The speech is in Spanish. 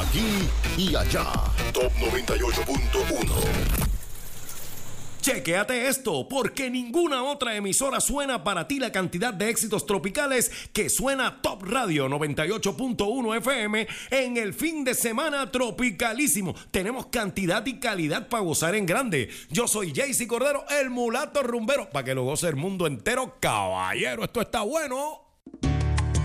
aquí y allá. Top 98.1. Chequéate esto, porque ninguna otra emisora suena para ti la cantidad de éxitos tropicales que suena Top Radio 98.1 FM en el fin de semana tropicalísimo. Tenemos cantidad y calidad para gozar en grande. Yo soy Jaycee Cordero, el mulato rumbero, para que lo goce el mundo entero. Caballero, esto está bueno.